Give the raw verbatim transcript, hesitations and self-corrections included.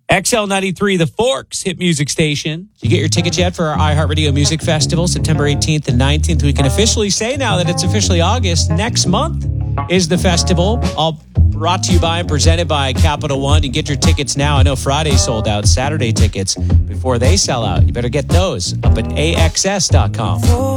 X L ninety-three, The Forks hit music station. Did you get your tickets yet for our iHeartRadio Music Festival, September eighteenth and nineteenth? We can officially say now that it's officially August. Next month is the festival, all brought to you by and presented by Capital One. You get your tickets now. I know Friday sold out. Saturday tickets before they sell out. You better get those up at A X S dot com.